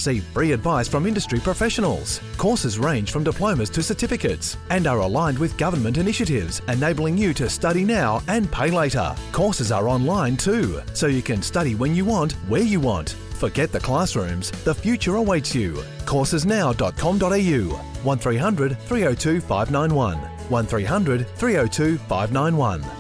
receive free advice from industry professionals. Courses range from diplomas to certificates and are aligned with government initiatives, enabling you to study now and pay later. Courses are online too, so you can study when you want, where you want. Forget the classrooms, the future awaits you. Coursesnow.com.au 1300 302 591 1300 302 591.